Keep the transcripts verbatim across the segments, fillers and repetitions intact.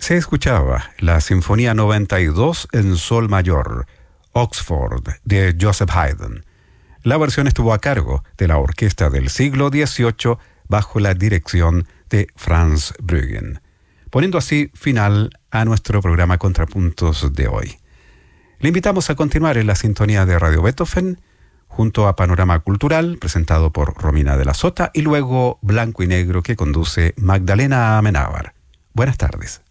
Se escuchaba la Sinfonía noventa y dos en Sol Mayor, Oxford, de Joseph Haydn. La versión estuvo a cargo de la Orquesta del Siglo dieciocho bajo la dirección de Franz Brüggen, poniendo así final a nuestro programa Contrapuntos de hoy. Le invitamos a continuar en la sintonía de Radio Beethoven, junto a Panorama Cultural, presentado por Romina de la Sota, y luego Blanco y Negro, que conduce Magdalena Amenábar. Buenas tardes.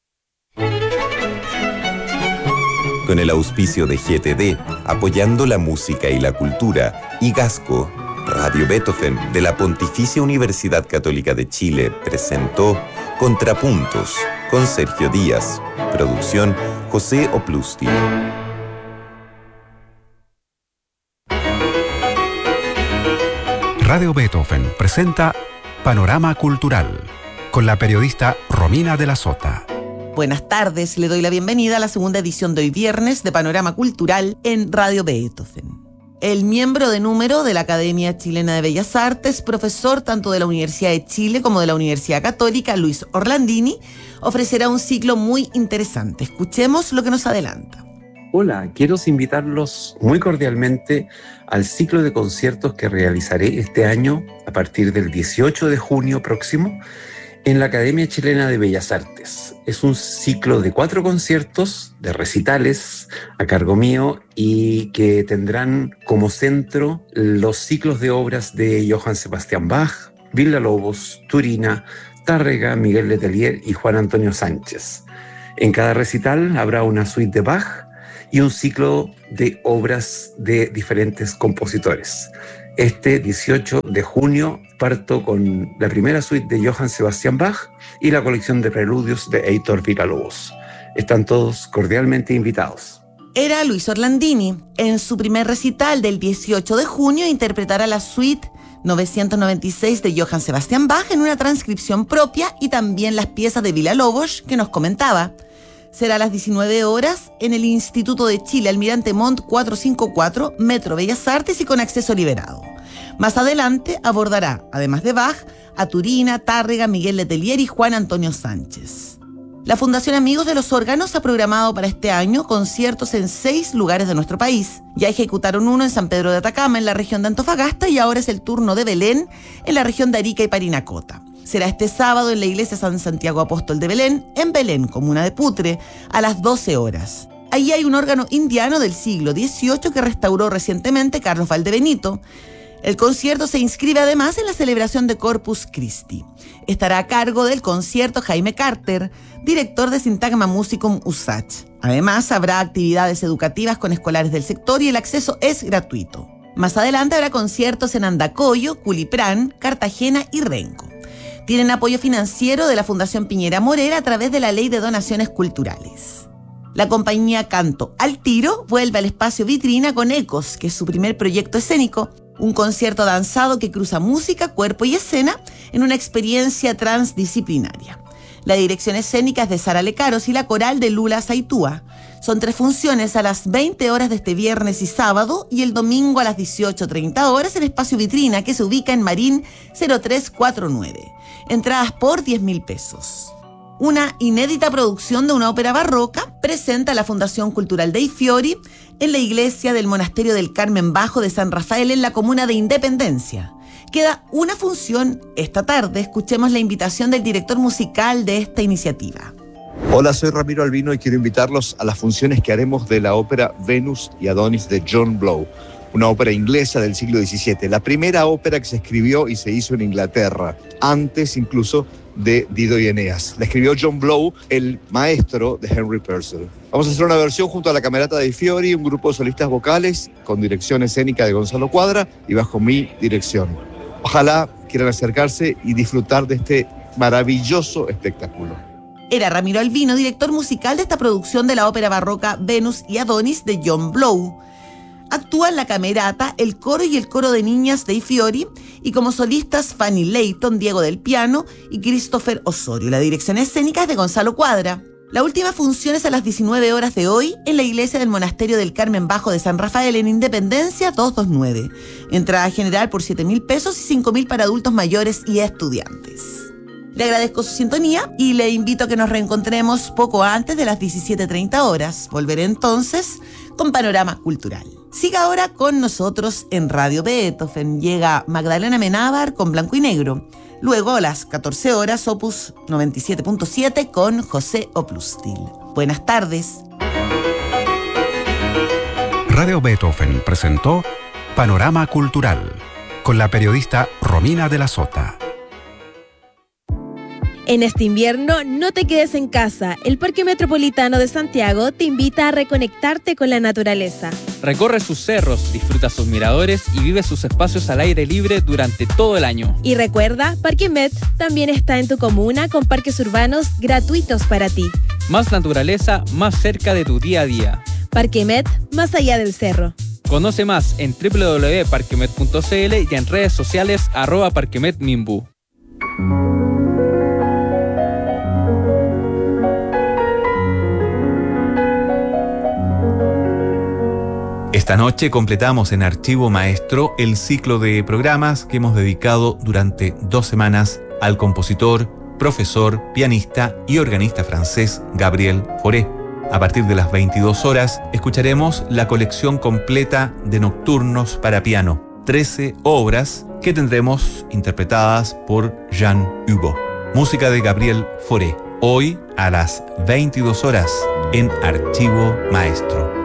Con el auspicio de G T D, apoyando la música y la cultura, y Gasco, Radio Beethoven de la Pontificia Universidad Católica de Chile presentó Contrapuntos con Sergio Díaz. Producción José Oplusti. Radio Beethoven presenta Panorama Cultural con la periodista Romina de la Sota. Buenas tardes, le doy la bienvenida a la segunda edición de hoy viernes de Panorama Cultural en Radio Beethoven. El miembro de número de la Academia Chilena de Bellas Artes, profesor tanto de la Universidad de Chile como de la Universidad Católica, Luis Orlandini, ofrecerá un ciclo muy interesante. Escuchemos lo que nos adelanta. Hola, quiero invitarlos muy cordialmente al ciclo de conciertos que realizaré este año a partir del dieciocho de junio próximo en la Academia Chilena de Bellas Artes. Es un ciclo de cuatro conciertos, de recitales a cargo mío, y que tendrán como centro los ciclos de obras de Johann Sebastian Bach, Villa-Lobos, Turina, Tárrega, Miguel Letelier y Juan Antonio Sánchez. En cada recital habrá una suite de Bach y un ciclo de obras de diferentes compositores. Este dieciocho de junio parto con la primera suite de Johann Sebastian Bach y la colección de preludios de Heitor Villa-Lobos. Están todos cordialmente invitados. Era Luis Orlandini. En su primer recital del dieciocho de junio interpretará la suite novecientos noventa y seis de Johann Sebastian Bach en una transcripción propia y también las piezas de Villa-Lobos que nos comentaba. Será a las diecinueve horas en el Instituto de Chile, Almirante Montt cuatrocientos cincuenta y cuatro, Metro Bellas Artes y con acceso liberado. Más adelante abordará, además de Bach, a Turina, Tárrega, Miguel Letelier y Juan Antonio Sánchez. La Fundación Amigos de los Órganos ha programado para este año conciertos en seis lugares de nuestro país. Ya ejecutaron uno en San Pedro de Atacama, en la región de Antofagasta, y ahora es el turno de Belén, en la región de Arica y Parinacota. Será este sábado en la iglesia San Santiago Apóstol de Belén, en Belén, comuna de Putre, a las doce horas. Allí hay un órgano indiano del siglo dieciocho que restauró recientemente Carlos Valdebenito. El concierto se inscribe además en la celebración de Corpus Christi. Estará a cargo del concierto Jaime Carter, director de Sintagma Musicum U S A C H. Además, habrá actividades educativas con escolares del sector y el acceso es gratuito. Más adelante habrá conciertos en Andacollo, Culiprán, Cartagena y Renco. Tienen apoyo financiero de la Fundación Piñera Morera a través de la Ley de Donaciones Culturales. La compañía Canto al Tiro vuelve al espacio Vitrina con Ecos, que es su primer proyecto escénico, un concierto danzado que cruza música, cuerpo y escena en una experiencia transdisciplinaria. La dirección escénica es de Sara Lecaros y la coral de Lula Saitúa. Son tres funciones a las veinte horas de este viernes y sábado y el domingo a las dieciocho treinta horas en Espacio Vitrina, que se ubica en Marín cero tres cuatro nueve. Entradas por diez mil pesos. Una inédita producción de una ópera barroca presenta la Fundación Cultural Dei Fiori en la iglesia del Monasterio del Carmen Bajo de San Rafael en la comuna de Independencia. Queda una función esta tarde. Escuchemos la invitación del director musical de esta iniciativa. Hola, soy Ramiro Albino y quiero invitarlos a las funciones que haremos de la ópera Venus y Adonis de John Blow, una ópera inglesa del siglo diecisiete, la primera ópera que se escribió y se hizo en Inglaterra, antes incluso de Dido y Eneas. La escribió John Blow, el maestro de Henry Purcell. Vamos a hacer una versión junto a la Camerata dei Fiori, un grupo de solistas vocales con dirección escénica de Gonzalo Cuadra y bajo mi dirección. Ojalá quieran acercarse y disfrutar de este maravilloso espectáculo. Era Ramiro Albino, director musical de esta producción de la ópera barroca Venus y Adonis de John Blow. Actúan la camerata, el coro y el coro de niñas Dei Fiori, y como solistas Fanny Leighton, Diego del piano y Christopher Osorio. La dirección escénica es de Gonzalo Cuadra. La última función es a las diecinueve horas de hoy en la iglesia del Monasterio del Carmen Bajo de San Rafael en Independencia doscientos veintinueve. Entrada general por siete mil pesos y cinco mil para adultos mayores y estudiantes. Le agradezco su sintonía y le invito a que nos reencontremos poco antes de las diecisiete treinta horas. Volveré entonces con Panorama Cultural. Siga ahora con nosotros en Radio Beethoven. Llega Magdalena Menábar con Blanco y Negro. Luego a las catorce horas, Opus noventa y siete punto siete con José Oplustil. Buenas tardes. Radio Beethoven presentó Panorama Cultural con la periodista Romina de la Sota. En este invierno, no te quedes en casa. El Parque Metropolitano de Santiago te invita a reconectarte con la naturaleza. Recorre sus cerros, disfruta sus miradores y vive sus espacios al aire libre durante todo el año. Y recuerda, Parque Met también está en tu comuna con parques urbanos gratuitos para ti. Más naturaleza, más cerca de tu día a día. Parque Met, más allá del cerro. Conoce más en doble u doble u doble u punto parquemet punto c l y en redes sociales arroba parquemetmimbu. Esta noche completamos en Archivo Maestro el ciclo de programas que hemos dedicado durante dos semanas al compositor, profesor, pianista y organista francés Gabriel Fauré. A partir de las veintidós horas escucharemos la colección completa de nocturnos para piano, trece obras que tendremos interpretadas por Jean Hugo. Música de Gabriel Fauré, hoy a las veintidós horas en Archivo Maestro.